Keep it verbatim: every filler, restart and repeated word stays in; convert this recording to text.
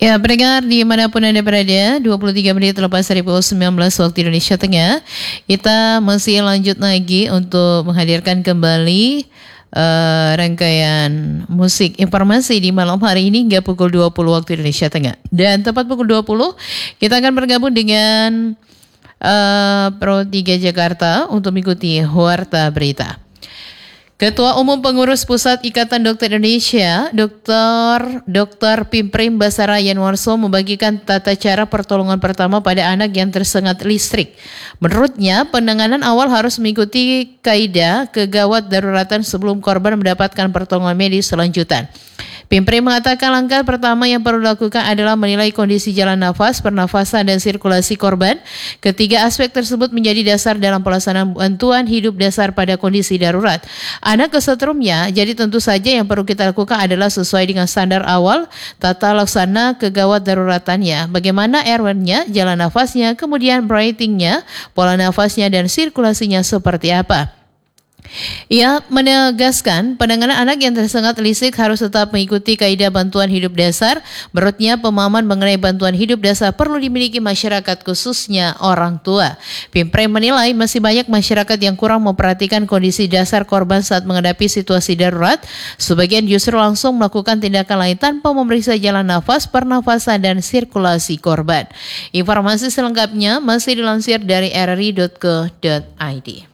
Ya, pendengar dimanapun Anda berada, dua puluh tiga menit lepas dari pukul sembilan belas waktu Indonesia Tengah, kita masih lanjut lagi untuk menghadirkan kembali uh, rangkaian musik informasi di malam hari ini hingga pukul dua puluh waktu Indonesia Tengah. Dan tepat pukul dua puluh, kita akan bergabung dengan uh, Pro tiga Jakarta untuk mengikuti Warta Berita. Ketua Umum Pengurus Pusat Ikatan Dokter Indonesia, Dokter Dokter Pimprim Basara Yanwarso membagikan tata cara pertolongan pertama pada anak yang tersengat listrik. Menurutnya, penanganan awal harus mengikuti kaidah kegawat daruratan sebelum korban mendapatkan pertolongan medis selanjutan. Pimprim mengatakan langkah pertama yang perlu dilakukan adalah menilai kondisi jalan nafas, pernafasan, dan sirkulasi korban. Ketiga aspek tersebut menjadi dasar dalam pelaksanaan bantuan hidup dasar pada kondisi darurat. Anak kesetrumnya, jadi tentu saja yang perlu kita lakukan adalah sesuai dengan standar awal, tata laksana kegawat daruratannya, bagaimana airway-nya, jalan nafasnya, kemudian breathing-nya, pola nafasnya, dan sirkulasinya seperti apa. Ia menegaskan penanganan anak yang tersengat listrik harus tetap mengikuti kaidah bantuan hidup dasar. Menurutnya, pemahaman mengenai bantuan hidup dasar perlu dimiliki masyarakat, khususnya orang tua. Pimprim menilai masih banyak masyarakat yang kurang memperhatikan kondisi dasar korban saat menghadapi situasi darurat. Sebagian justru langsung melakukan tindakan lain tanpa memeriksa jalan nafas, pernafasan, dan sirkulasi korban. Informasi selengkapnya masih dilansir dari r r i dot co dot i d.